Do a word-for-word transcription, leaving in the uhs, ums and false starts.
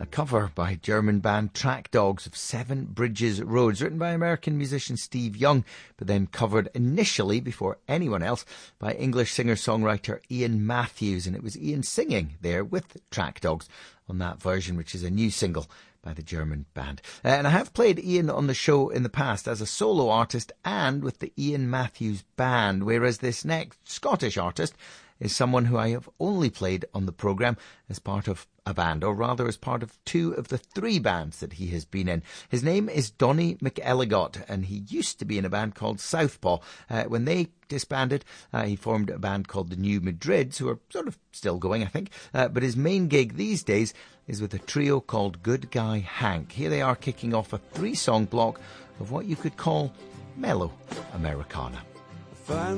a cover by German band Track Dogs of Seven Bridges Roads, written by American musician Steve Young, but then covered initially, before anyone else, by English singer-songwriter Ian Matthews. And it was Ian singing there with Track Dogs on that version, which is a new single by the German band. Uh, and I have played Ian on the show in the past as a solo artist and with the Ian Matthews Band, whereas this next Scottish artist is someone who I have only played on the programme as part of a band, or rather as part of two of the three bands that he has been in. His name is Donny McElligott, and he used to be in a band called Southpaw. Uh, when they disbanded, uh, he formed a band called the New Madrids, who are sort of still going, I think. Uh, but his main gig these days is with a trio called Good Guy Hank. Here they are kicking off a three-song block of what you could call mellow Americana.